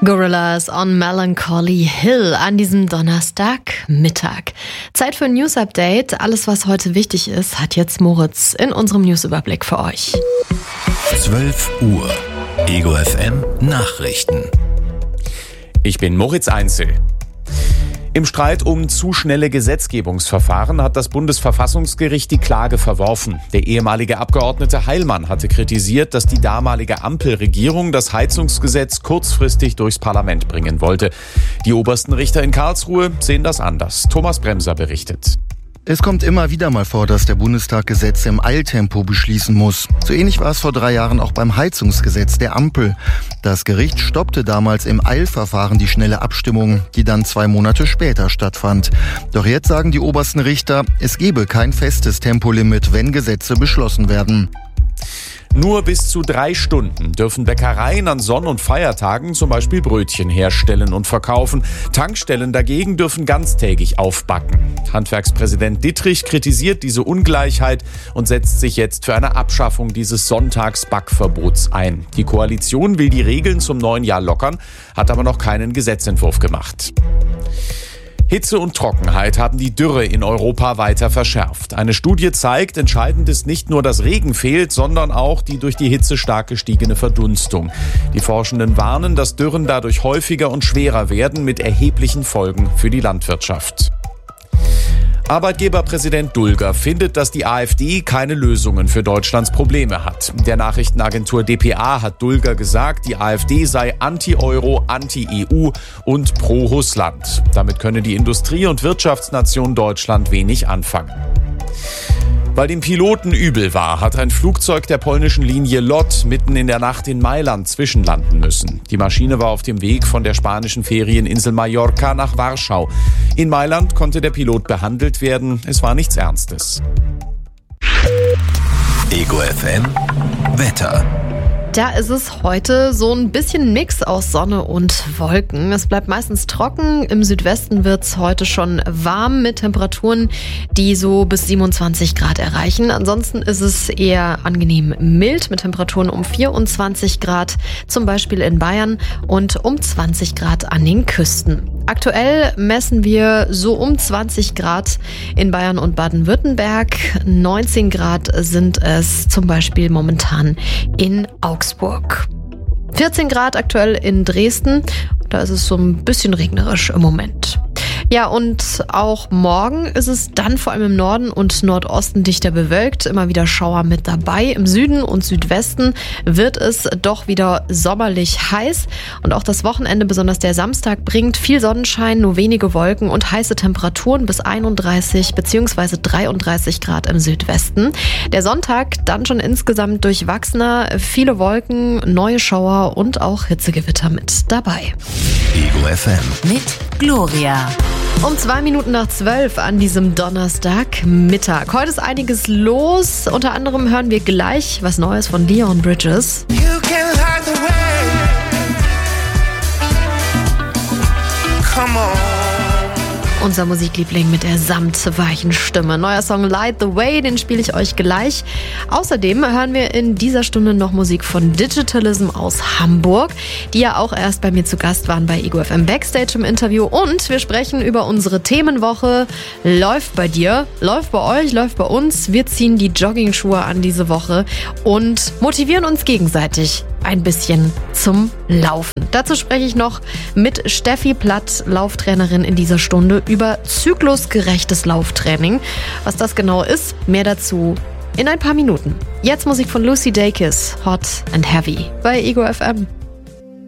Gorillaz on Melancholy Hill an diesem Donnerstagmittag. Zeit für ein News-Update. Alles, was heute wichtig ist, hat jetzt Moritz in unserem Newsüberblick für euch. 12 Uhr. Ego FM Nachrichten. Ich bin Moritz Einzel. Im Streit um zu schnelle Gesetzgebungsverfahren hat das Bundesverfassungsgericht die Klage verworfen. Der ehemalige Abgeordnete Heilmann hatte kritisiert, dass die damalige Ampelregierung das Heizungsgesetz kurzfristig durchs Parlament bringen wollte. Die obersten Richter in Karlsruhe sehen das anders. Thomas Bremser berichtet. Es kommt immer wieder mal vor, dass der Bundestag Gesetze im Eiltempo beschließen muss. So ähnlich war es vor 3 Jahren auch beim Heizungsgesetz der Ampel. Das Gericht stoppte damals im Eilverfahren die schnelle Abstimmung, die dann 2 Monate später stattfand. Doch jetzt sagen die obersten Richter, es gebe kein festes Tempolimit, wenn Gesetze beschlossen werden. Nur bis zu 3 Stunden dürfen Bäckereien an Sonn- und Feiertagen zum Beispiel Brötchen herstellen und verkaufen. Tankstellen dagegen dürfen ganztägig aufbacken. Handwerkspräsident Dittrich kritisiert diese Ungleichheit und setzt sich jetzt für eine Abschaffung dieses Sonntagsbackverbots ein. Die Koalition will die Regeln zum neuen Jahr lockern, hat aber noch keinen Gesetzentwurf gemacht. Hitze und Trockenheit haben die Dürre in Europa weiter verschärft. Eine Studie zeigt, entscheidend ist nicht nur, dass Regen fehlt, sondern auch die durch die Hitze stark gestiegene Verdunstung. Die Forschenden warnen, dass Dürren dadurch häufiger und schwerer werden, mit erheblichen Folgen für die Landwirtschaft. Arbeitgeberpräsident Dulger findet, dass die AfD keine Lösungen für Deutschlands Probleme hat. Der Nachrichtenagentur dpa hat Dulger gesagt, die AfD sei anti-Euro, anti-EU und pro-Russland. Damit könne die Industrie- und Wirtschaftsnation Deutschland wenig anfangen. Weil dem Piloten übel war, hat ein Flugzeug der polnischen Linie LOT mitten in der Nacht in Mailand zwischenlanden müssen. Die Maschine war auf dem Weg von der spanischen Ferieninsel Mallorca nach Warschau. In Mailand konnte der Pilot behandelt werden. Es war nichts Ernstes. Ego FM Wetter. Da ist es heute so ein bisschen Mix aus Sonne und Wolken. Es bleibt meistens trocken. Im Südwesten wird es heute schon warm mit Temperaturen, die so bis 27 Grad erreichen. Ansonsten ist es eher angenehm mild mit Temperaturen um 24 Grad, zum Beispiel in Bayern, und um 20 Grad an den Küsten. Aktuell messen wir so um 20 Grad in Bayern und Baden-Württemberg. 19 Grad sind es zum Beispiel momentan in Augsburg. 14 Grad aktuell in Dresden. Da ist es so ein bisschen regnerisch im Moment. Ja, und auch morgen ist es dann vor allem im Norden und Nordosten dichter bewölkt. Immer wieder Schauer mit dabei. Im Süden und Südwesten wird es doch wieder sommerlich heiß. Und auch das Wochenende, besonders der Samstag, bringt viel Sonnenschein, nur wenige Wolken und heiße Temperaturen bis 31 bzw. 33 Grad im Südwesten. Der Sonntag dann schon insgesamt durchwachsener. Viele Wolken, neue Schauer und auch Hitzegewitter mit dabei. Ego FM mit Gloria. Um 2:02 an diesem Donnerstagmittag. Heute ist einiges los. Unter anderem hören wir gleich was Neues von Leon Bridges. You can light the way. Come on. Unser Musikliebling mit der samtweichen Stimme. Neuer Song Light the Way, den spiele ich euch gleich. Außerdem hören wir in dieser Stunde noch Musik von Digitalism aus Hamburg, die ja auch erst bei mir zu Gast waren bei Ego FM Backstage im Interview. Und wir sprechen über unsere Themenwoche. Läuft bei dir, läuft bei euch, läuft bei uns. Wir ziehen die Jogging-Schuhe an diese Woche und motivieren uns gegenseitig ein bisschen zum Laufen. Dazu spreche ich noch mit Steffi Platt, Lauftrainerin in dieser Stunde, über zyklusgerechtes Lauftraining. Was das genau ist, mehr dazu in ein paar Minuten. Jetzt Musik von Lucy Dacus, Hot and Heavy bei Ego FM.